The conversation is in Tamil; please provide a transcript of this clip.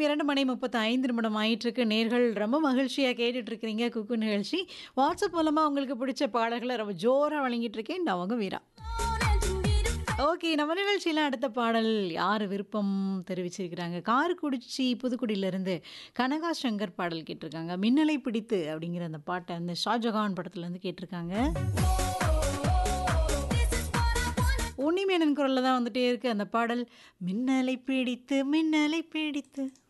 2 மணி 35 நிமிடம் ஆயிட்டிருக்கு. நேர்கள் ரொம்ப மகிழ்ச்சியா கேட்டுட்டு இருக்கிறீங்க குக்கு நிகழ்ச்சி. வாட்ஸ்அப் மூலமா உங்களுக்கு பிடிச்ச பாடல்கள ரொம்ப ஜோரா வழங்கிட்டு இருக்கேன். நான் உங்க வீரா. ஓகே. நம்ம நிகழ்ச்சியில அடுத்த பாடல் யார் விருப்பம் தெரிவிச்சிருக்கிறாங்க. காரக்குறிச்சி புதுக்குடியிலிருந்து கனகா சங்கர் பாடல் கேட்டிருக்காங்க. மின்னலை பிடித்து அப்படிங்கிற அந்த பாட்ட வந்து ஷாஜகான் படத்துலேருந்து கேட்டிருக்காங்க. உன்னிமேனன் குரல்ல தான் வந்துட்டே இருக்கு அந்த பாடல். மின்னலை பிடித்து மின்னலை பிடித்து